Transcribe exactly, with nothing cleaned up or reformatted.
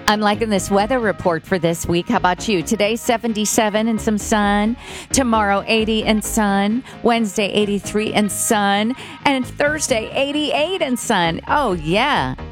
I'm liking this weather report for this week. How about you? Today, seventy-seven and some sun. Tomorrow, eighty and sun. Wednesday, eighty-three and sun. And Thursday, eighty-eight and sun. Oh, yeah.